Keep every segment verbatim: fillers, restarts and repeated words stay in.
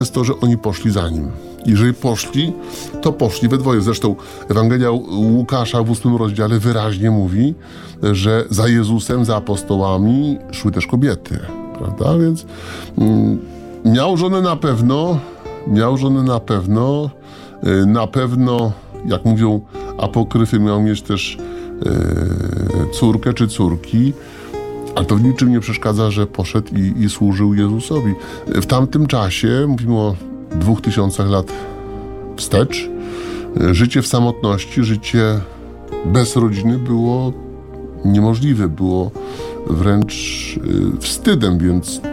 jest to, że oni poszli za nim. Jeżeli poszli, to poszli we dwoje. Zresztą Ewangelia Łukasza w ósmym rozdziale wyraźnie mówi, że za Jezusem, za apostołami szły też kobiety, prawda? Więc mm, miał żonę na pewno, miał żonę na pewno, yy, na pewno, jak mówią apokryfy, miał mieć też yy, córkę czy córki, ale to w niczym nie przeszkadza, że poszedł i, i służył Jezusowi. W tamtym czasie, mówimy o dwóch tysiącach lat wstecz, życie w samotności, życie bez rodziny było niemożliwe, było wręcz wstydem, więc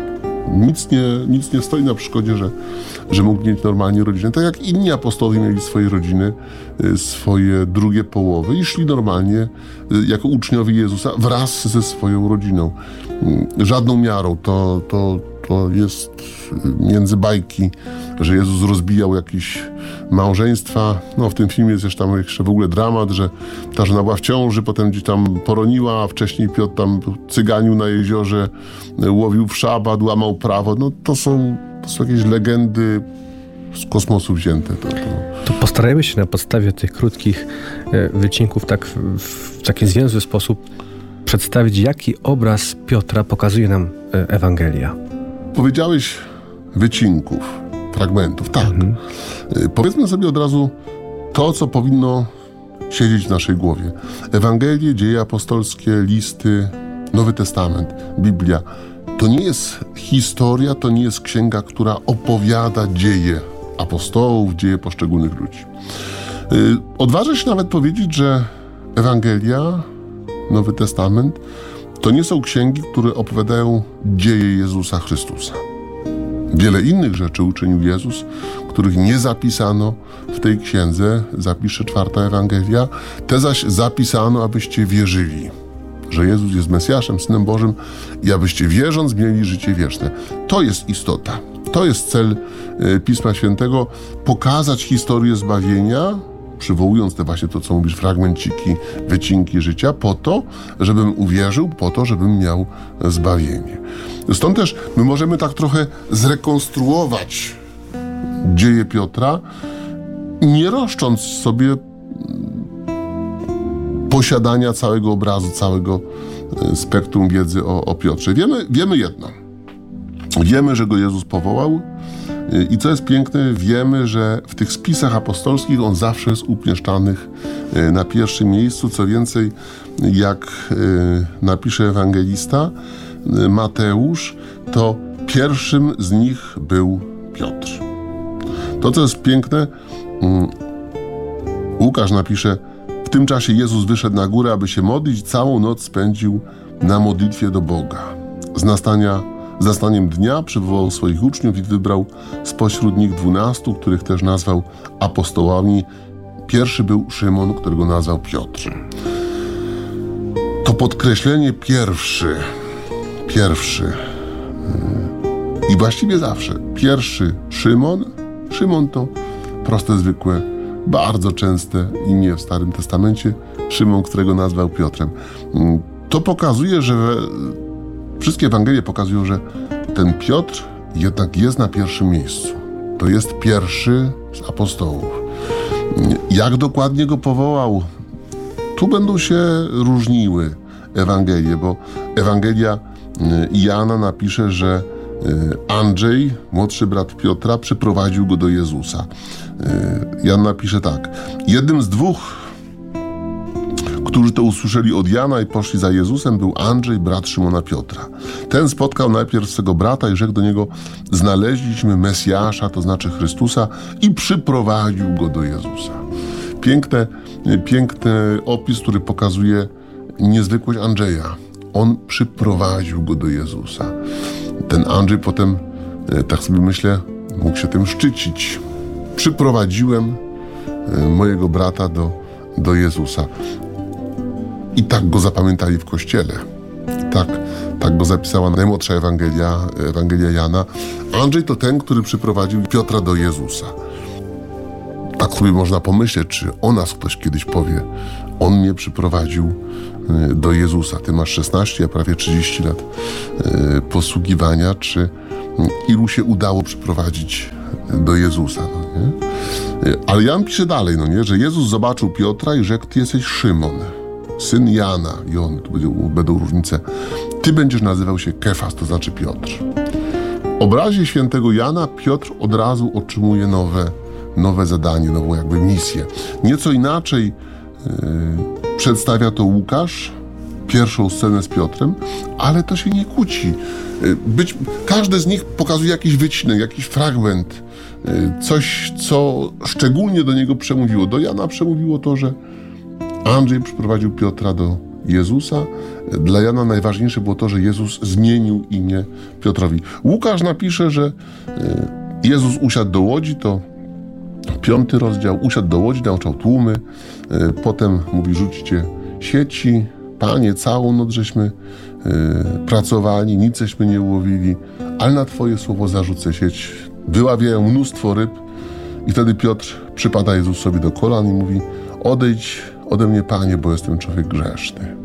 nic nie, nic nie stoi na przeszkodzie, że, że mógł mieć normalnie rodzinę. Tak jak inni apostołowie mieli swoje rodziny, swoje drugie połowy i szli normalnie jako uczniowie Jezusa wraz ze swoją rodziną. Żadną miarą to, to, to jest między bajki, że Jezus rozbijał jakieś małżeństwa. No w tym filmie jest jeszcze tam jeszcze w ogóle dramat, że ta żona była w ciąży, potem gdzieś tam poroniła, a wcześniej Piotr tam cyganił na jeziorze, łowił w szabat, łamał prawo. No to są, to są jakieś legendy z kosmosu wzięte. To, to... to postarajmy się na podstawie tych krótkich wycinków tak w, w taki zwięzły sposób przedstawić, jaki obraz Piotra pokazuje nam Ewangelia. Powiedziałeś wycinków, fragmentów, tak. Mhm. Powiedzmy sobie od razu to, co powinno siedzieć w naszej głowie. Ewangelie, dzieje apostolskie, listy, Nowy Testament, Biblia. To nie jest historia, to nie jest księga, która opowiada dzieje apostołów, dzieje poszczególnych ludzi. Odważę się nawet powiedzieć, że Ewangelia, Nowy Testament to nie są księgi, które opowiadają dzieje Jezusa Chrystusa. Wiele innych rzeczy uczynił Jezus, których nie zapisano w tej księdze, zapisze czwarta Ewangelia. Te zaś zapisano, abyście wierzyli, że Jezus jest Mesjaszem, Synem Bożym i abyście wierząc mieli życie wieczne. To jest istota. To jest cel Pisma Świętego, pokazać historię zbawienia, przywołując te właśnie to, co mówisz, fragmenciki, wycinki życia, po to, żebym uwierzył, po to, żebym miał zbawienie. Stąd też my możemy tak trochę zrekonstruować dzieje Piotra, nie roszcząc sobie posiadania całego obrazu, całego spektrum wiedzy o, o Piotrze. Wiemy, wiemy jedno. Wiemy, że go Jezus powołał i co jest piękne, wiemy, że w tych spisach apostolskich on zawsze jest umieszczany na pierwszym miejscu. Co więcej, jak napisze ewangelista Mateusz, to pierwszym z nich był Piotr. To, co jest piękne, Łukasz napisze: w tym czasie Jezus wyszedł na górę, aby się modlić, całą noc spędził na modlitwie do Boga. Z nastania Z nastaniem dnia przywołał swoich uczniów i wybrał spośród nich dwunastu, których też nazwał apostołami. Pierwszy był Szymon, którego nazwał Piotr. To podkreślenie pierwszy, pierwszy i właściwie zawsze pierwszy Szymon. Szymon to proste, zwykłe, bardzo częste imię w Starym Testamencie. Szymon, którego nazwał Piotrem. To pokazuje, że wszystkie Ewangelie pokazują, że ten Piotr jednak jest na pierwszym miejscu. To jest pierwszy z apostołów. Jak dokładnie go powołał? Tu będą się różniły Ewangelie, bo Ewangelia Jana napisze, że Andrzej, młodszy brat Piotra, przyprowadził go do Jezusa. Jan napisze tak: jednym z dwóch, którzy to usłyszeli od Jana i poszli za Jezusem, był Andrzej, brat Szymona Piotra. Ten spotkał najpierw swego brata i rzekł do niego: znaleźliśmy Mesjasza, to znaczy Chrystusa, i przyprowadził go do Jezusa. Piękny, piękny opis, który pokazuje niezwykłość Andrzeja. On przyprowadził go do Jezusa. Ten Andrzej potem, tak sobie myślę, mógł się tym szczycić. Przyprowadziłem mojego brata do, do Jezusa. I tak go zapamiętali w Kościele. Tak, tak go zapisała najmłodsza Ewangelia, Ewangelia Jana. Andrzej to ten, który przyprowadził Piotra do Jezusa. Tak sobie można pomyśleć, czy o nas ktoś kiedyś powie: on mnie przyprowadził do Jezusa. Ty masz szesnaście, a prawie trzydzieści lat posługiwania. Czy, ilu się udało przyprowadzić do Jezusa. No nie? Ale Jan pisze dalej, no nie, że Jezus zobaczył Piotra i rzekł: ty jesteś Szymon, syn Jana. I on, tu będą różnice. Ty będziesz nazywał się Kefas, to znaczy Piotr. W obrazie świętego Jana Piotr od razu otrzymuje nowe, nowe zadanie, nową jakby misję. Nieco inaczej yy, przedstawia to Łukasz, pierwszą scenę z Piotrem, ale to się nie kłóci. Yy, być, każdy z nich pokazuje jakiś wycinek, jakiś fragment, yy, coś, co szczególnie do niego przemówiło. Do Jana przemówiło to, że Andrzej przyprowadził Piotra do Jezusa. Dla Jana najważniejsze było to, że Jezus zmienił imię Piotrowi. Łukasz napisze, że Jezus usiadł do łodzi, to piąty rozdział, usiadł do łodzi, nauczał tłumy, potem mówi: rzućcie sieci, Panie, całą noc żeśmy pracowali, nic żeśmy nie ułowili, ale na Twoje słowo zarzucę sieć. Wyławiają mnóstwo ryb i wtedy Piotr przypada Jezusowi do kolan i mówi: odejdź ode mnie, Panie, bo jestem człowiek grzeszny.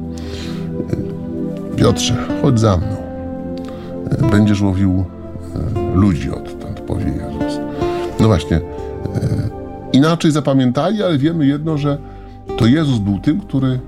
Piotrze, chodź za mną. Będziesz łowił ludzi odtąd, powie Jezus. No właśnie, inaczej zapamiętali, ale wiemy jedno, że to Jezus był tym, który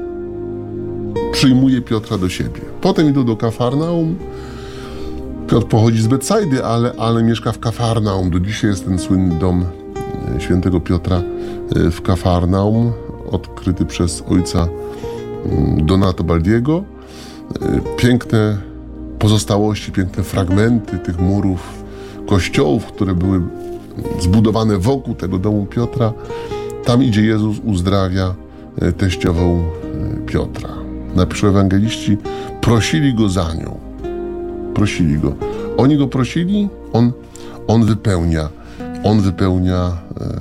przyjmuje Piotra do siebie. Potem idą do Kafarnaum. Piotr pochodzi z Betsajdy, ale, ale mieszka w Kafarnaum. Do dzisiaj jest ten słynny dom świętego Piotra w Kafarnaum, odkryty przez ojca Donato Baldiego. Piękne pozostałości, piękne fragmenty tych murów kościołów, które były zbudowane wokół tego domu Piotra. Tam idzie Jezus, uzdrawia teściową Piotra. Napiszą ewangeliści: prosili go za nią. Prosili go. Oni go prosili, on, on wypełnia. On wypełnia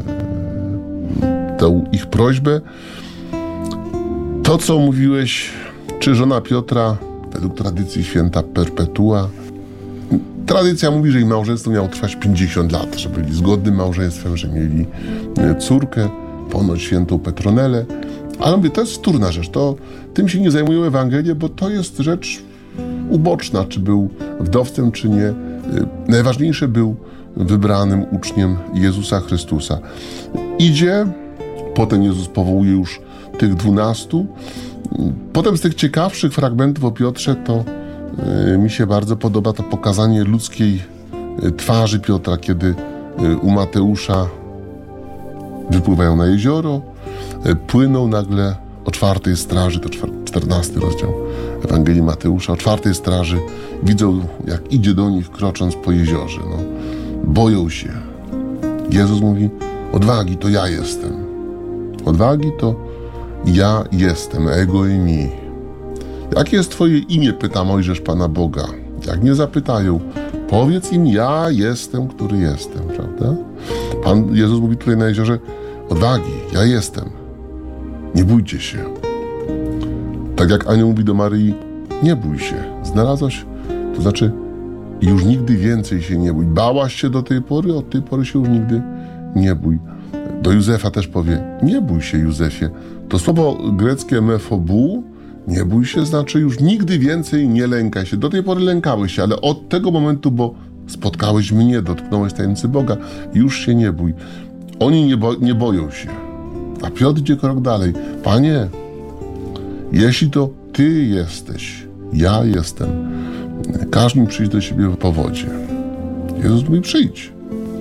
e, tę ich prośbę. To, co mówiłeś, czy żona Piotra, według tradycji święta Perpetua. Tradycja mówi, że ich małżeństwo miało trwać pięćdziesiąt lat, że byli zgodnym małżeństwem, że mieli córkę, ponoć świętą Petronelę. Ale mówię, to jest wtórna rzecz. To, tym się nie zajmują Ewangelie, bo to jest rzecz uboczna, czy był wdowcem, czy nie. Najważniejsze, był wybranym uczniem Jezusa Chrystusa. Idzie, potem Jezus powołuje już tych dwunastu. Potem z tych ciekawszych fragmentów o Piotrze to y, mi się bardzo podoba to pokazanie ludzkiej y, twarzy Piotra, kiedy y, u Mateusza wypływają na jezioro, y, płyną nagle o czwartej straży, to czternasty rozdział Ewangelii Mateusza, o czwartej straży widzą, jak idzie do nich krocząc po jeziorze. No, boją się. Jezus mówi: odwagi, to ja jestem. Odwagi to ja jestem, ego i mi. Jakie jest Twoje imię? Pyta Mojżesz Pana Boga. Jak nie zapytają, powiedz im: ja jestem, który jestem, prawda? Pan Jezus mówi tutaj na jeziorze: odwagi, ja jestem. Nie bójcie się. Tak jak anioł mówi do Maryi: nie bój się. Znalazłaś, to znaczy już nigdy więcej się nie bój. Bałaś się do tej pory, od tej pory się już nigdy nie bój. Do Józefa też powie: nie bój się, Józefie. To słowo greckie mefobou, nie bój się, znaczy już nigdy więcej nie lękaj się. Do tej pory lękałeś się, ale od tego momentu, bo spotkałeś mnie, dotknąłeś tajemnicy Boga, już się nie bój. Oni nie, bo, nie boją się. A Piotr idzie krok dalej. Panie, jeśli to Ty jesteś, ja jestem, każ mi przyjść do siebie po wodzie. Jezus mówi: przyjdź.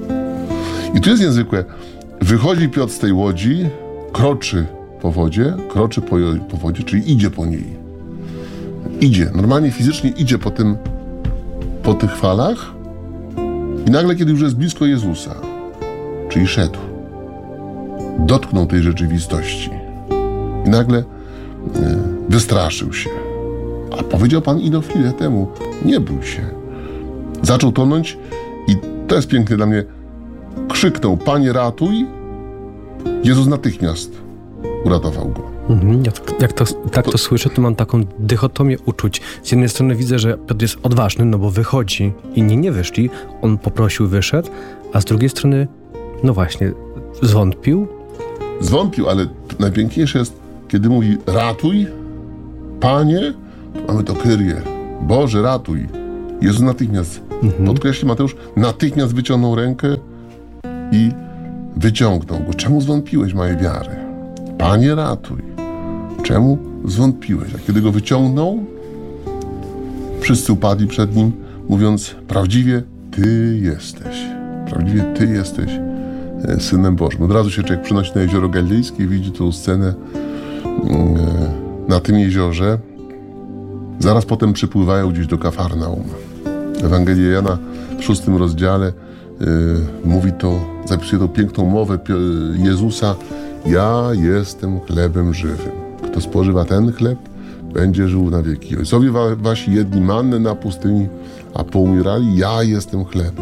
I tu jest niezwykłe. Wychodzi Piotr z tej łodzi, kroczy po wodzie, kroczy po, po wodzie, czyli idzie po niej. Idzie, normalnie fizycznie idzie po tym, po tych falach i nagle, kiedy już jest blisko Jezusa, czyli szedł, dotknął tej rzeczywistości i nagle y, wystraszył się. A powiedział Pan ino chwilę temu: nie bój się. Zaczął tonąć i to jest piękne dla mnie. Krzyknął: Panie, ratuj! Jezus natychmiast uratował go. Mhm. Jak, jak to, tak to, to słyszę, to mam taką dychotomię uczuć. Z jednej strony widzę, że Piotr jest odważny, no bo wychodzi, inni nie wyszli, on poprosił, wyszedł, a z drugiej strony, no właśnie, zwątpił. Zwątpił, ale najpiękniejsze jest, kiedy mówi: ratuj, Panie, mamy to Kyrie, Boże, ratuj. Jezus natychmiast Mhm. Podkreśli Mateusz, natychmiast wyciągnął rękę i wyciągnął go. Czemu zwątpiłeś, mojej wiary? Panie, ratuj. Czemu zwątpiłeś? A kiedy go wyciągnął, wszyscy upadli przed nim, mówiąc, prawdziwie Ty jesteś. Prawdziwie Ty jesteś Synem Bożym. Od razu się człowiek przynosi na jezioro Galilejskie i widzi tą scenę na tym jeziorze. Zaraz potem przypływają gdzieś do Kafarnaum. Ewangelia Jana w szóstym rozdziale yy, mówi to, zapisuje tą piękną mowę Jezusa: ja jestem chlebem żywym. Kto spożywa ten chleb, będzie żył na wieki. Ojcowie wa- wasi jedli mannę na pustyni, a poumierali. Ja jestem chlebem.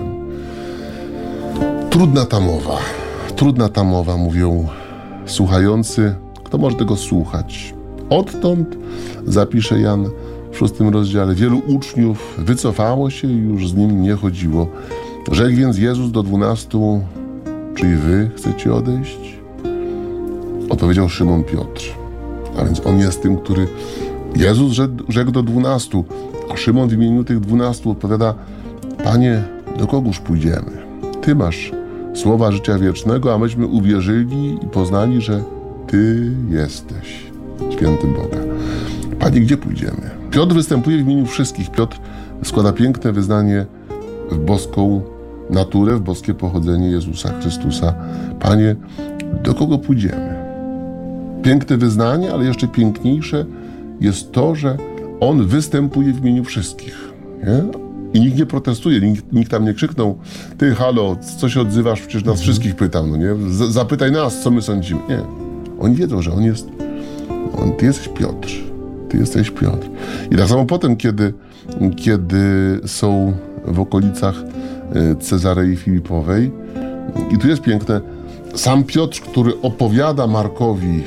Trudna ta mowa. Trudna ta mowa, mówią słuchający. Kto może tego słuchać? Odtąd, zapisze Jan w szóstym rozdziale, wielu uczniów wycofało się i już z nim nie chodziło. Rzekł więc Jezus do dwunastu: czy i wy chcecie odejść? Odpowiedział Szymon Piotr. A więc on jest tym, który... Jezus rzekł do dwunastu, a Szymon w imieniu tych dwunastu odpowiada: Panie, do kogóż pójdziemy? Ty masz słowa życia wiecznego, a myśmy uwierzyli i poznali, że Ty jesteś świętym Boga. Panie, gdzie pójdziemy? Piotr występuje w imieniu wszystkich. Piotr składa piękne wyznanie w boską naturę, w boskie pochodzenie Jezusa Chrystusa. Panie, do kogo pójdziemy? Piękne wyznanie, ale jeszcze piękniejsze jest to, że On występuje w imieniu wszystkich. Nie? I nikt nie protestuje, nikt, nikt tam nie krzyknął: ty, halo, co się odzywasz? Przecież nas wszystkich pytam, no nie? Z- zapytaj nas, co my sądzimy. Nie. Oni wiedzą, że On jest... On, ty jesteś Piotr. Ty jesteś Piotr. I tak samo potem, kiedy, kiedy są w okolicach Cezarei Filipowej, i tu jest piękne, sam Piotr, który opowiada Markowi,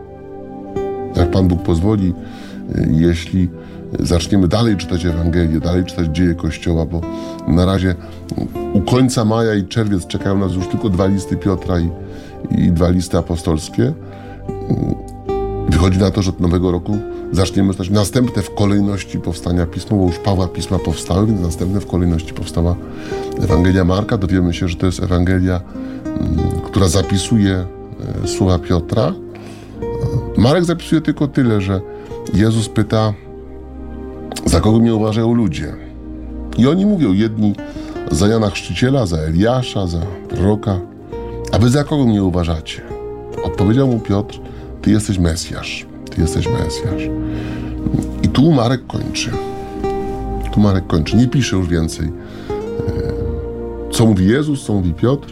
jak Pan Bóg pozwoli, jeśli zaczniemy dalej czytać Ewangelię, dalej czytać dzieje Kościoła, bo na razie u końca maja i czerwiec czekają nas już tylko dwa listy Piotra i, i dwa listy apostolskie. Wychodzi na to, że od nowego roku zaczniemy czytać następne w kolejności powstania pisma, bo już Pawła pisma powstały, więc następne w kolejności powstała Ewangelia Marka. Dowiemy się, że to jest Ewangelia, która zapisuje słowa Piotra. Marek zapisuje tylko tyle, że Jezus pyta, za kogo mnie uważają ludzie. I oni mówią, jedni za Jana Chrzciciela, za Eliasza, za proroka. A wy za kogo mnie uważacie? Odpowiedział mu Piotr: Ty jesteś Mesjasz. Ty jesteś Mesjasz. I tu Marek kończy. Tu Marek kończy. Nie pisze już więcej, co mówi Jezus, co mówi Piotr.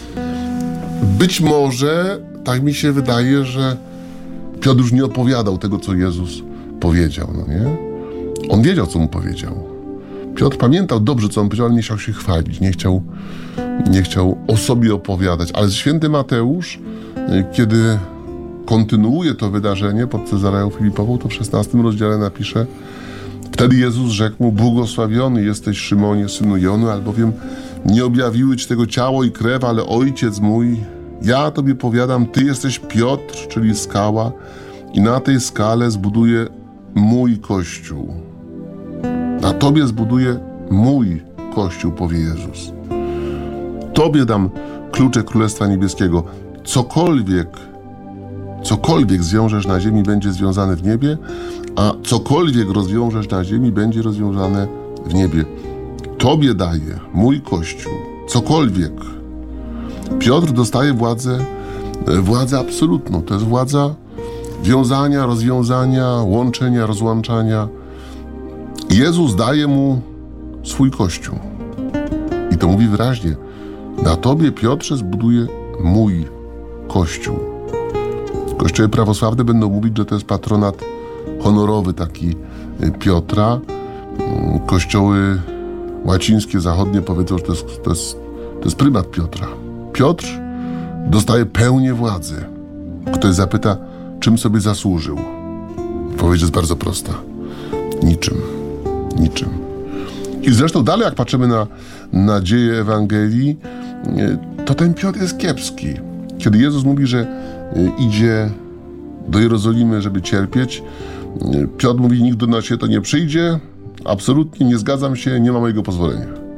Być może, tak mi się wydaje, że Piotr już nie opowiadał tego, co Jezus powiedział, no nie? On wiedział, co mu powiedział. Piotr pamiętał dobrze, co on powiedział, ale nie chciał się chwalić, nie chciał, nie chciał o sobie opowiadać. Ale święty Mateusz, kiedy kontynuuje to wydarzenie pod Cezareą Filipową, to w szesnastym rozdziale napisze: wtedy Jezus rzekł mu: błogosławiony jesteś, Szymonie, synu Jony, albowiem nie objawiły ci tego ciało i krew, ale Ojciec mój. Ja tobie powiadam, ty jesteś Piotr, czyli skała, i na tej skale zbuduję mój Kościół. Na tobie zbuduję mój Kościół, powie Jezus. Tobie dam klucze Królestwa Niebieskiego. Cokolwiek, cokolwiek zwiążesz na ziemi, będzie związane w niebie, a cokolwiek rozwiążesz na ziemi, będzie rozwiązane w niebie. Tobie daję mój Kościół. Cokolwiek. Piotr dostaje władzę, władzę absolutną. To jest władza wiązania, rozwiązania, łączenia, rozłączania. Jezus daje mu swój Kościół. I to mówi wyraźnie: na tobie, Piotrze, zbuduję mój Kościół. Kościoły prawosławne będą mówić, że to jest patronat honorowy taki Piotra. Kościoły łacińskie, zachodnie powiedzą, że to jest, to jest, to jest prymat Piotra. Piotr dostaje pełnię władzy. Ktoś zapyta, czym sobie zasłużył. Odpowiedź jest bardzo prosta. Niczym. Niczym. I zresztą dalej, jak patrzymy na, na dzieje Ewangelii, to ten Piotr jest kiepski. Kiedy Jezus mówi, że idzie do Jerozolimy, żeby cierpieć, Piotr mówi: nikt do nas się to nie przyjdzie, absolutnie nie zgadzam się, nie ma mojego pozwolenia.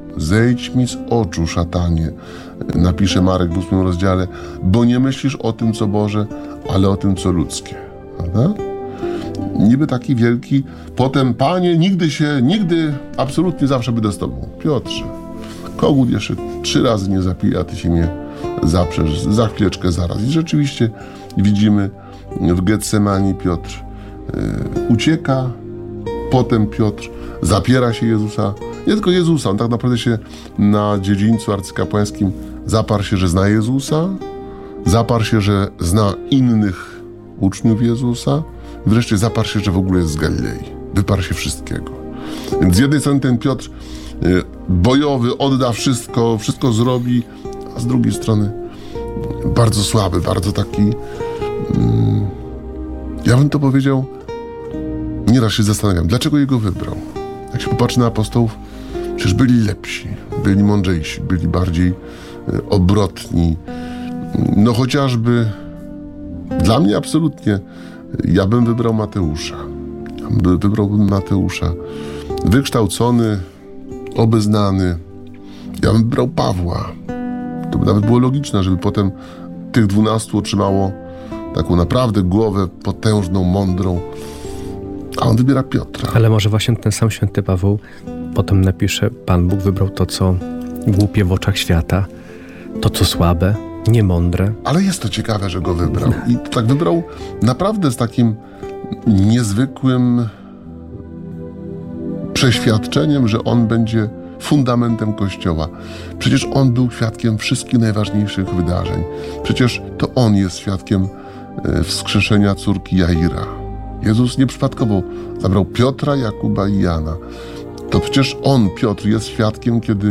zejdź mi z oczu, szatanie, napisze Marek w ósmym rozdziale, bo nie myślisz o tym, co Boże, ale o tym, co ludzkie. Prawda? Niby taki wielki, potem, Panie, nigdy się, nigdy, absolutnie zawsze będę z Tobą. Piotrze, kogut jeszcze trzy razy nie zapije, a Ty się mnie zaprzesz, za chwileczkę zaraz. I rzeczywiście widzimy w Getsemanii Piotr yy, ucieka, potem Piotr zapiera się Jezusa, nie tylko Jezusa, on tak naprawdę się na dziedzińcu arcykapłańskim zaparł się, że zna Jezusa, zaparł się, że zna innych uczniów Jezusa, wreszcie zaparł się, że w ogóle jest z Galilei. Wyparł się wszystkiego. Więc z jednej strony ten Piotr yy, bojowy, odda wszystko, wszystko zrobi, a z drugiej strony bardzo słaby, bardzo taki, yy, ja bym to powiedział, nieraz się zastanawiam, dlaczego jego wybrał. Jak się popatrzy na apostołów, przecież byli lepsi, byli mądrzejsi, byli bardziej yy, obrotni. No chociażby dla mnie absolutnie ja bym wybrał Mateusza. Wybrałbym Mateusza. Wykształcony, obeznany. Ja bym wybrał Pawła. To by nawet było logiczne, żeby potem tych dwunastu otrzymało taką naprawdę głowę potężną, mądrą. A on wybiera Piotra. Ale może właśnie ten sam święty Paweł potem napisze, Pan Bóg wybrał to, co głupie w oczach świata, to, co słabe, niemądre. Ale jest to ciekawe, że go wybrał. I tak wybrał naprawdę z takim niezwykłym przeświadczeniem, że on będzie fundamentem Kościoła. Przecież on był świadkiem wszystkich najważniejszych wydarzeń. Przecież to on jest świadkiem wskrzeszenia córki Jaira. Jezus nieprzypadkowo zabrał Piotra, Jakuba i Jana. To przecież on, Piotr, jest świadkiem, kiedy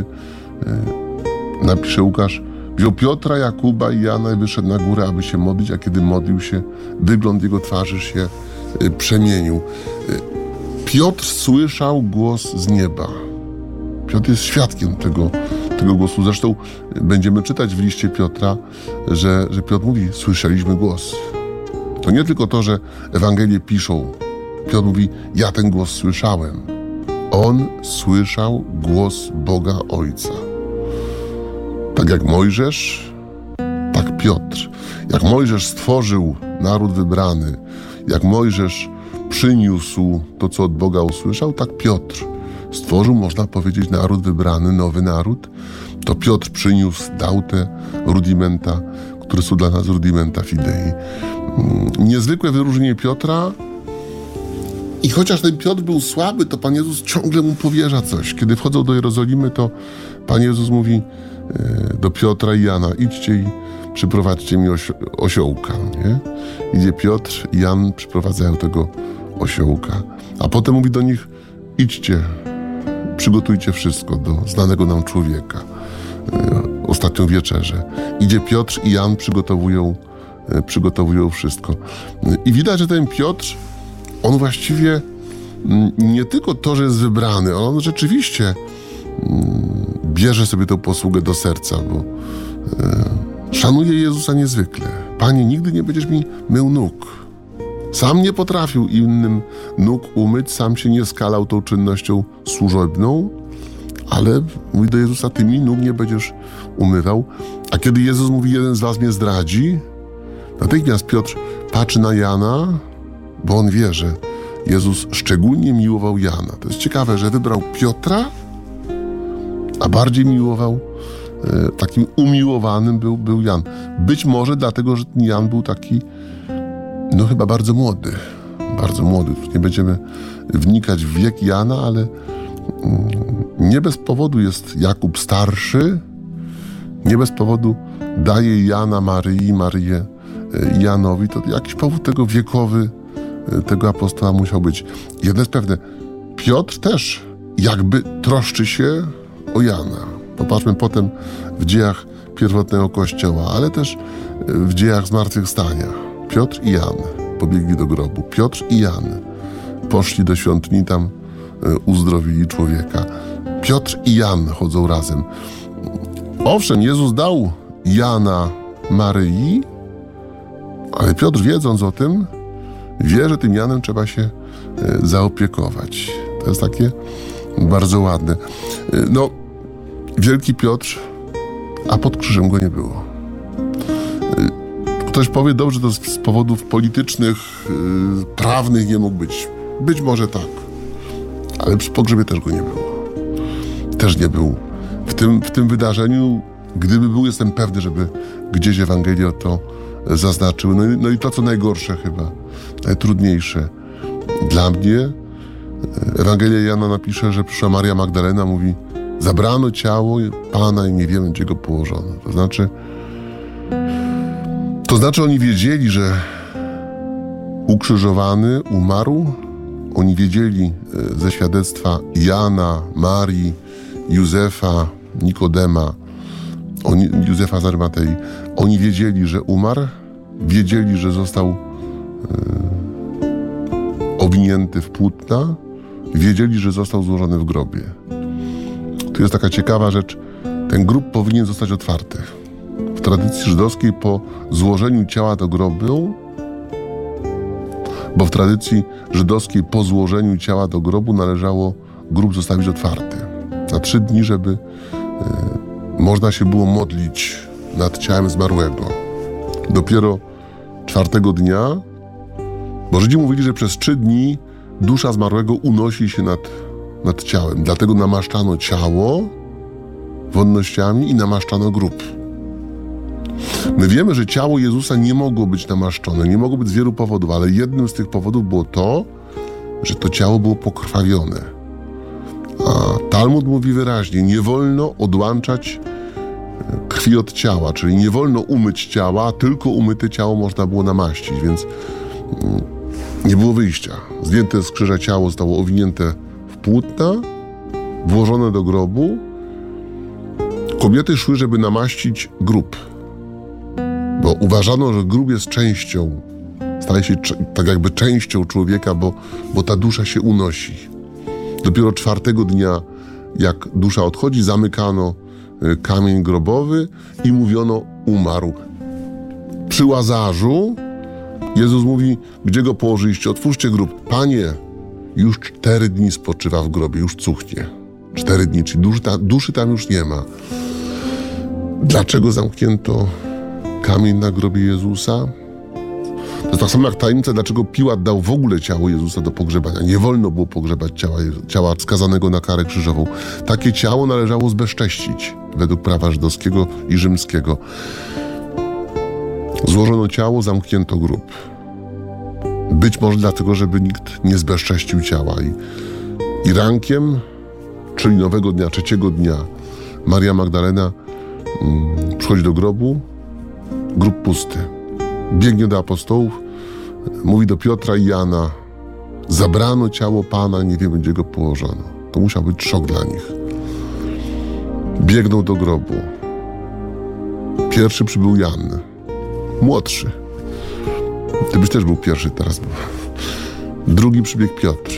napisze Łukasz, wziął Piotra, Jakuba i Jana i wyszedł na górę, aby się modlić, a kiedy modlił się, wygląd jego twarzy się y, przemienił. Y, Piotr słyszał głos z nieba. Piotr jest świadkiem tego, tego głosu. Zresztą y, będziemy czytać w liście Piotra, że, że Piotr mówi, słyszeliśmy głos. To nie tylko to, że Ewangelie piszą. Piotr mówi, ja ten głos słyszałem. On słyszał głos Boga Ojca. Tak jak Mojżesz, tak Piotr. Jak Mojżesz stworzył naród wybrany, jak Mojżesz przyniósł to, co od Boga usłyszał, tak Piotr stworzył, można powiedzieć, naród wybrany, nowy naród. To Piotr przyniósł, dał te rudimenta, które są dla nas rudimenta fidei. Niezwykłe wyróżnienie Piotra. I chociaż ten Piotr był słaby, to Pan Jezus ciągle mu powierza coś. Kiedy wchodzą do Jerozolimy, to Pan Jezus mówi do Piotra i Jana, idźcie i przyprowadźcie mi osi- osiołka. Nie? Idzie Piotr i Jan, przyprowadzają tego osiołka. A potem mówi do nich, idźcie, przygotujcie wszystko do znanego nam człowieka. Ostatnią wieczerzę. Idzie Piotr i Jan, przygotowują, przygotowują wszystko. I widać, że ten Piotr, on właściwie nie tylko to, że jest wybrany, on rzeczywiście bierze sobie tę posługę do serca, bo e, szanuje Jezusa niezwykle. Panie, nigdy nie będziesz mi mył nóg. Sam nie potrafił innym nóg umyć, sam się nie skalał tą czynnością służebną, ale mówi do Jezusa, ty mi nóg nie będziesz umywał. A kiedy Jezus mówi, jeden z was mnie zdradzi, natychmiast Piotr patrzy na Jana, bo on wie, że Jezus szczególnie miłował Jana. To jest ciekawe, że wybrał Piotra, a bardziej miłował, e, takim umiłowanym był, był Jan. Być może dlatego, że ten Jan był taki, no chyba bardzo młody. Bardzo młody. Nie będziemy wnikać w wiek Jana, ale mm, nie bez powodu jest Jakub starszy. Nie bez powodu daje Jana Maryi, Maryję e, Janowi. To jakiś powód tego wiekowy e, tego apostoła musiał być. Jedno jest pewne, Piotr też jakby troszczy się o Jana. Popatrzmy potem w dziejach pierwotnego Kościoła, ale też w dziejach zmartwychwstania. Piotr i Jan pobiegli do grobu. Piotr i Jan poszli do świątyni, tam uzdrowili człowieka. Piotr i Jan chodzą razem. Owszem, Jezus dał Jana Maryi, ale Piotr, wiedząc o tym, wie, że tym Janem trzeba się zaopiekować. To jest takie bardzo ładne. No, Wielki Piotr, a pod krzyżem go nie było. Ktoś powie, dobrze, to z powodów politycznych, yy, prawnych nie mógł być. Być może tak, ale przy pogrzebie też go nie było. Też nie był. W tym, w tym wydarzeniu, gdyby był, jestem pewny, żeby gdzieś Ewangelia to zaznaczyły. No i, no i to, co najgorsze chyba, najtrudniejsze dla mnie, Ewangelia Jana napisze, że przyszła Maria Magdalena, mówi, zabrano ciało Pana i nie wiemy, gdzie go położono. To znaczy, to znaczy oni wiedzieli, że ukrzyżowany umarł. Oni wiedzieli ze świadectwa Jana, Marii, Józefa, Nikodema, oni, Józefa z Arymatei. Oni wiedzieli, że umarł, wiedzieli, że został e, owinięty w płótna, wiedzieli, że został złożony w grobie. Tu jest taka ciekawa rzecz. Ten grób powinien zostać otwarty. W tradycji żydowskiej po złożeniu ciała do grobu, bo w tradycji żydowskiej po złożeniu ciała do grobu należało grób zostawić otwarty. Na trzy dni, żeby y, można się było modlić nad ciałem zmarłego. Dopiero czwartego dnia, bo Żydzi mówili, że przez trzy dni dusza zmarłego unosi się nad, nad ciałem. Dlatego namaszczano ciało wonnościami i namaszczano grób. My wiemy, że ciało Jezusa nie mogło być namaszczone, nie mogło być z wielu powodów, ale jednym z tych powodów było to, że to ciało było pokrwawione. A Talmud mówi wyraźnie, nie wolno odłączać krwi od ciała, czyli nie wolno umyć ciała, tylko umyte ciało można było namaścić, więc nie było wyjścia. Zdjęte z krzyża ciało zostało owinięte w płótna, włożone do grobu. Kobiety szły, żeby namaścić grób, bo uważano, że grób jest częścią, staje się tak jakby częścią człowieka, bo, bo ta dusza się unosi. Dopiero czwartego dnia, jak dusza odchodzi, zamykano kamień grobowy i mówiono, umarł. Przy Łazarzu Jezus mówi, gdzie go położyliście? Otwórzcie grób. Panie, już cztery dni spoczywa w grobie, już cuchnie. Cztery dni, czyli duszy, ta, duszy tam już nie ma. Dlaczego zamknięto kamień na grobie Jezusa? To jest tak samo jak tajemnica, dlaczego Piłat dał w ogóle ciało Jezusa do pogrzebania. Nie wolno było pogrzebać ciała, ciała skazanego na karę krzyżową. Takie ciało należało zbezcześcić według prawa żydowskiego i rzymskiego. Złożono ciało, zamknięto grób. Być może dlatego, żeby nikt nie zbezcześcił ciała. I, i rankiem, czyli nowego dnia, trzeciego dnia, Maria Magdalena mm, przychodzi do grobu, grób pusty. Biegnie do apostołów, mówi do Piotra i Jana, zabrano ciało Pana, nie wiemy, gdzie go położono. To musiał być szok dla nich. Biegną do grobu. Pierwszy przybył Jan, młodszy. Ty byś też był pierwszy teraz. Drugi przybiegł Piotr.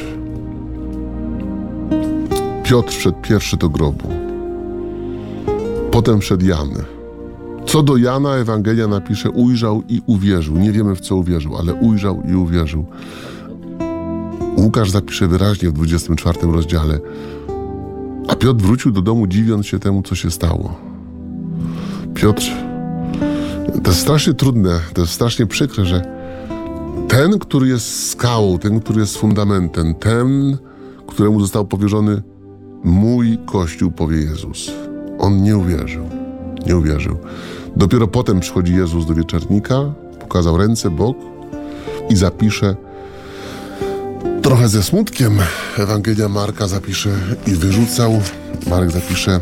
Piotr wszedł pierwszy do grobu. Potem wszedł Jan. Co do Jana, Ewangelia napisze, ujrzał i uwierzył. Nie wiemy, w co uwierzył, ale ujrzał i uwierzył. Łukasz zapisze wyraźnie w dwudziestym czwartym rozdziale. A Piotr wrócił do domu, dziwiąc się temu, co się stało. Piotr, to jest strasznie trudne, to jest strasznie przykre, że ten, który jest skałą, ten, który jest fundamentem, ten, któremu został powierzony mój Kościół, powie Jezus. On nie uwierzył. Nie uwierzył. Dopiero potem przychodzi Jezus do wieczernika, pokazał ręce, bok i zapisze, trochę ze smutkiem, Ewangelia Marka zapisze i wyrzucał, Marek zapisze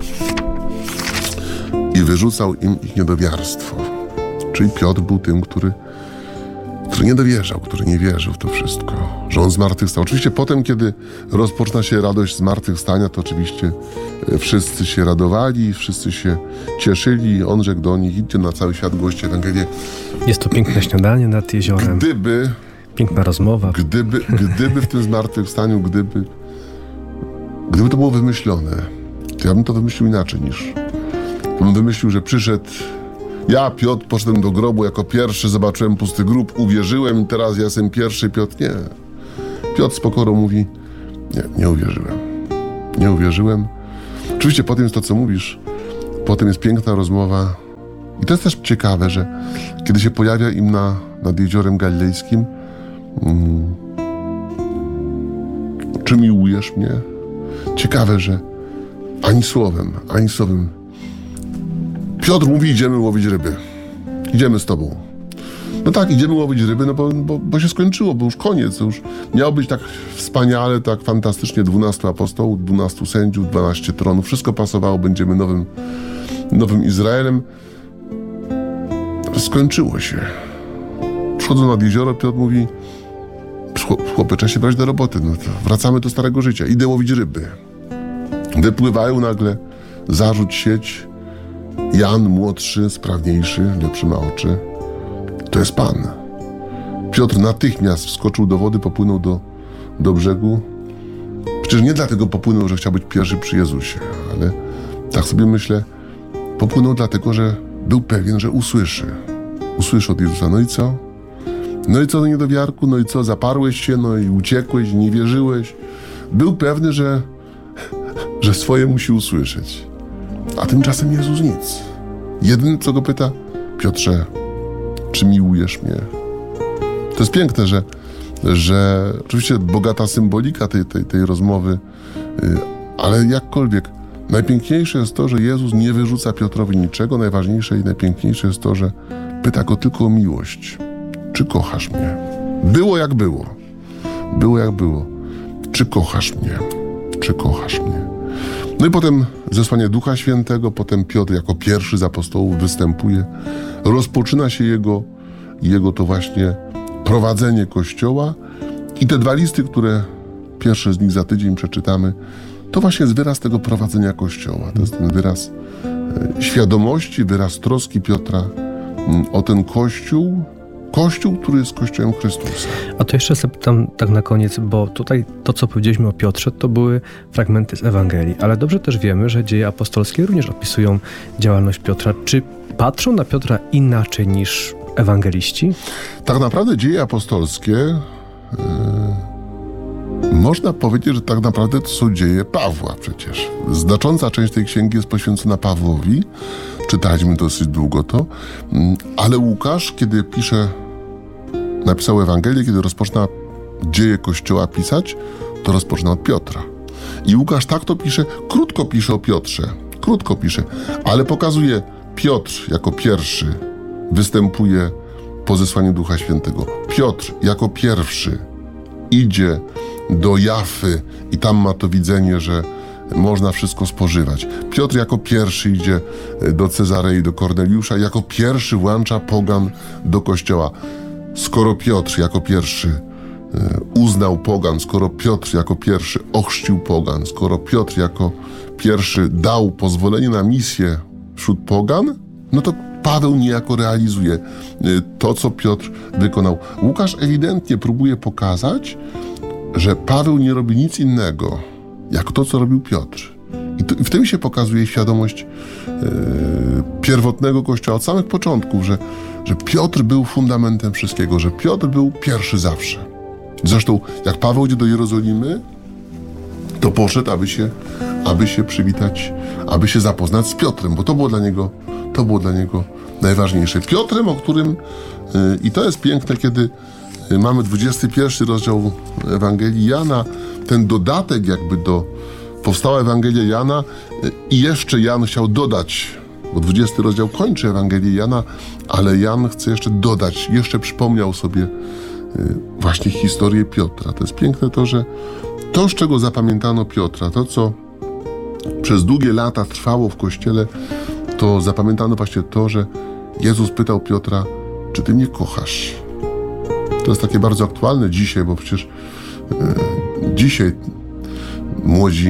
i wyrzucał im ich niedowiarstwo. Czyli Piotr był tym, który, który nie dowierzał, który nie wierzył w to wszystko, że on zmartwychwstał. Oczywiście potem, kiedy rozpoczyna się radość zmartwychwstania, to oczywiście wszyscy się radowali, wszyscy się cieszyli. On rzekł do nich, idźcie na cały świat, głoście Ewangelię. Jest to piękne śniadanie nad jeziorem. Gdyby... Piękna rozmowa. Gdyby, gdyby w tym zmartwychwstaniu, gdyby, gdyby to było wymyślone, to ja bym to wymyślił inaczej niż... Bym wymyślił, że przyszedł... Ja, Piotr, poszedłem do grobu jako pierwszy, zobaczyłem pusty grób, uwierzyłem i teraz ja jestem pierwszy. Piotr, nie. Piotr z pokorą mówi, nie, nie uwierzyłem. Nie uwierzyłem. Oczywiście potem jest to, co mówisz, potem jest piękna rozmowa i to jest też ciekawe, że kiedy się pojawia im na, nad jeziorem galilejskim, hmm, czy miłujesz mnie? Ciekawe, że ani słowem, ani słowem. Piotr mówi, idziemy łowić ryby. Idziemy z tobą. No tak, idziemy łowić ryby, no bo, bo, bo się skończyło, bo już koniec. Już miało być tak wspaniale, tak fantastycznie. dwunastu apostołów, dwunastu sędziów, dwanaście tronów. Wszystko pasowało, będziemy nowym, nowym Izraelem. Skończyło się. Przychodzą nad jezioro, Piotr mówi, chłopie, trzeba się brać do roboty. No to wracamy do starego życia. Idę łowić ryby. Wypływają nagle, zarzuć sieć. Jan, młodszy, sprawniejszy, lepszy ma oczy. To jest Pan. Piotr natychmiast wskoczył do wody, popłynął do, do brzegu. Przecież nie dlatego popłynął, że chciał być pierwszy przy Jezusie, ale tak sobie myślę, popłynął dlatego, że był pewien, że usłyszy. Usłyszy od Jezusa. No i co? No i co, no niedowiarku? No i co? Zaparłeś się, no i uciekłeś, nie wierzyłeś. Był pewny, że, że swoje musi usłyszeć. A tymczasem Jezus nic. Jedyne, co go pyta, Piotrze, czy miłujesz mnie? To jest piękne, że, że oczywiście bogata symbolika tej, tej, tej rozmowy, yy, ale jakkolwiek, najpiękniejsze jest to, że Jezus nie wyrzuca Piotrowi niczego, najważniejsze i najpiękniejsze jest to, że pyta go tylko o miłość. Czy kochasz mnie? Było jak było. Było jak było. Czy kochasz mnie? Czy kochasz mnie? No i potem zesłanie Ducha Świętego, potem Piotr jako pierwszy z apostołów występuje. Rozpoczyna się jego, jego to właśnie prowadzenie Kościoła i te dwa listy, które pierwszy z nich za tydzień przeczytamy, to właśnie jest wyraz tego prowadzenia Kościoła. To jest ten wyraz e, świadomości, wyraz troski Piotra m, o ten Kościół, Kościół, który jest Kościołem Chrystusa. A to jeszcze zapytam tak na koniec, bo tutaj to, co powiedzieliśmy o Piotrze, to były fragmenty z Ewangelii, ale dobrze też wiemy, że dzieje apostolskie również opisują działalność Piotra. Czy patrzą na Piotra inaczej niż ewangeliści? Tak naprawdę dzieje apostolskie, yy, można powiedzieć, że tak naprawdę to są dzieje Pawła przecież. Znacząca część tej księgi jest poświęcona Pawłowi. Czytaliśmy dosyć długo to, yy, ale Łukasz, kiedy pisze, napisał Ewangelię, kiedy rozpoczyna dzieje Kościoła pisać, to rozpoczyna od Piotra. I Łukasz tak to pisze, krótko pisze o Piotrze, krótko pisze, ale pokazuje Piotr jako pierwszy występuje po zesłaniu Ducha Świętego. Piotr jako pierwszy idzie do Jafy i tam ma to widzenie, że można wszystko spożywać. Piotr jako pierwszy idzie do Cezarei, do Korneliusza, jako pierwszy włącza pogan do Kościoła. Skoro Piotr jako pierwszy uznał pogan, skoro Piotr jako pierwszy ochrzcił pogan, skoro Piotr jako pierwszy dał pozwolenie na misję wśród pogan, no to Paweł niejako realizuje to, co Piotr wykonał. Łukasz ewidentnie próbuje pokazać, że Paweł nie robi nic innego, jak to, co robił Piotr. I, to, i w tym się pokazuje świadomość yy, pierwotnego Kościoła od samych początków, że, że Piotr był fundamentem wszystkiego, że Piotr był pierwszy zawsze. Zresztą, jak Paweł idzie do Jerozolimy, to poszedł, aby się, aby się przywitać, aby się zapoznać z Piotrem, bo to było dla niego, to było dla niego najważniejsze. Piotrem, o którym, yy, i to jest piękne, kiedy yy, mamy dwudziesty pierwszy rozdział Ewangelii Jana, ten dodatek jakby do, powstała Ewangelia Jana yy, i jeszcze Jan chciał dodać, bo dwudziesty rozdział kończy Ewangelię Jana, ale Jan chce jeszcze dodać, jeszcze przypomniał sobie yy, właśnie historię Piotra. To jest piękne to, że to, z czego zapamiętano Piotra, to, co przez długie lata trwało w Kościele, to zapamiętano właśnie to, że Jezus pytał Piotra, czy ty mnie kochasz? To jest takie bardzo aktualne dzisiaj, bo przecież e, dzisiaj młodzi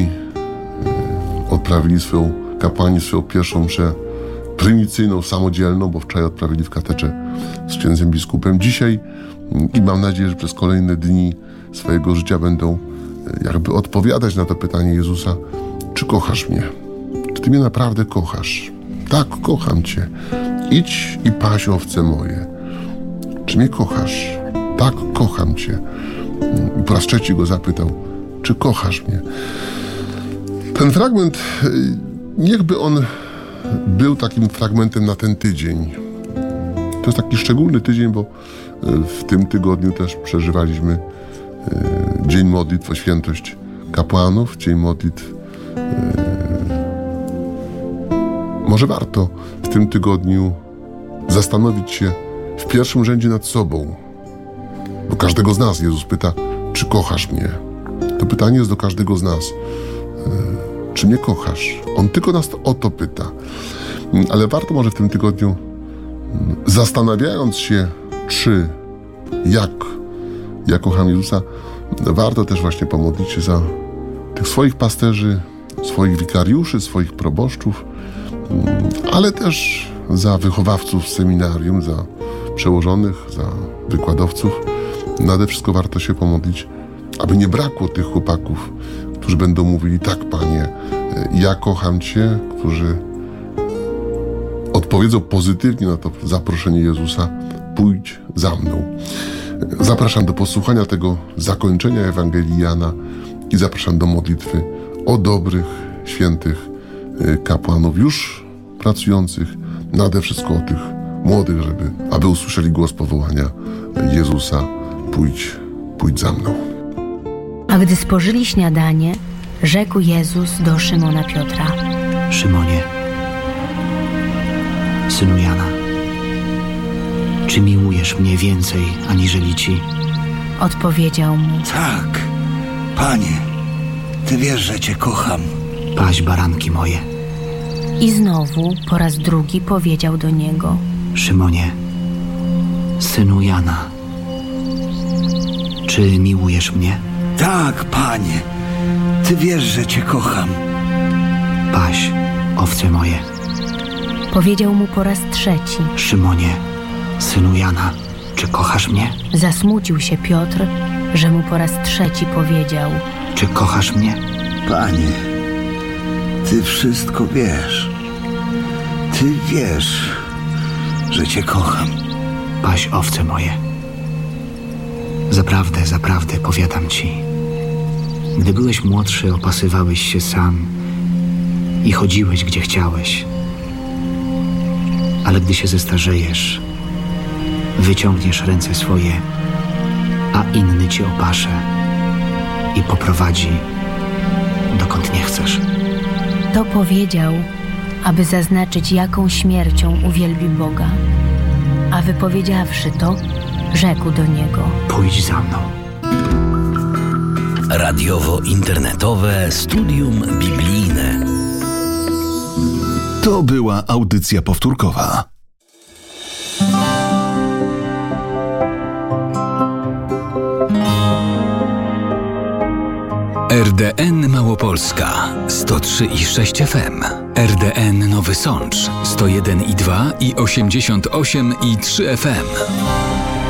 e, odprawili swoją, kapłani swoją pierwszą mszę prymicyjną, samodzielną, bo wczoraj odprawili w katedrze z księdzem biskupem. Dzisiaj i mam nadzieję, że przez kolejne dni swojego życia będą e, jakby odpowiadać na to pytanie Jezusa, czy kochasz mnie? Czy ty mnie naprawdę kochasz? Tak, kocham cię. Idź i paś owce moje. Czy mnie kochasz? Tak, kocham cię. I po raz trzeci go zapytał, czy kochasz mnie? Ten fragment, niechby on był takim fragmentem na ten tydzień. To jest taki szczególny tydzień, bo w tym tygodniu też przeżywaliśmy Dzień Modlitw o Świętość Kapłanów, Dzień Modlitw. Może warto w tym tygodniu zastanowić się w pierwszym rzędzie nad sobą. Bo każdego z nas Jezus pyta, czy kochasz mnie? To pytanie jest do każdego z nas. Czy mnie kochasz? On tylko nas o to pyta. Ale warto może w tym tygodniu, zastanawiając się, czy, jak ja kocham Jezusa, warto też właśnie pomodlić się za tych swoich pasterzy, swoich wikariuszy, swoich proboszczów, ale też za wychowawców z seminarium, za przełożonych, za wykładowców. Nade wszystko warto się pomodlić, aby nie brakło tych chłopaków, którzy będą mówili, tak, Panie, ja kocham Cię, którzy odpowiedzą pozytywnie na to zaproszenie Jezusa, pójdź za mną. Zapraszam do posłuchania tego zakończenia Ewangelii Jana i zapraszam do modlitwy o dobrych, świętych kapłanów już pracujących, nade wszystko o tych młodych, żeby, aby usłyszeli głos powołania Jezusa, pójdź, pójdź za mną. A gdy spożyli śniadanie, rzekł Jezus do Szymona Piotra: Szymonie, synu Jana, czy miłujesz mnie więcej aniżeli ci? Odpowiedział mu: Tak, Panie, Ty wiesz, że Cię kocham. Paś baranki moje. I znowu po raz drugi powiedział do niego: Szymonie, synu Jana, czy miłujesz mnie? Tak, Panie, Ty wiesz, że Cię kocham. Paś owce moje. Powiedział mu po raz trzeci: Szymonie, synu Jana, czy kochasz mnie? Zasmucił się Piotr, że mu po raz trzeci powiedział: Czy kochasz mnie? Panie, Ty wszystko wiesz. Ty wiesz, że Cię kocham. Paś owce moje. Zaprawdę, zaprawdę powiadam ci, gdy byłeś młodszy, opasywałeś się sam i chodziłeś, gdzie chciałeś. Ale gdy się zestarzejesz, wyciągniesz ręce swoje, a inny ci opasze i poprowadzi, dokąd nie chcesz. To powiedział, aby zaznaczyć, jaką śmiercią uwielbi Boga. A wypowiedziawszy to, rzekł do niego: Pójdź za mną. Radiowo-internetowe studium biblijne. To była audycja powtórkowa. R D N Małopolska sto trzy i sześć F M, R D N Nowy Sącz sto jeden i dwa i osiemdziesiąt osiem i trzy F M.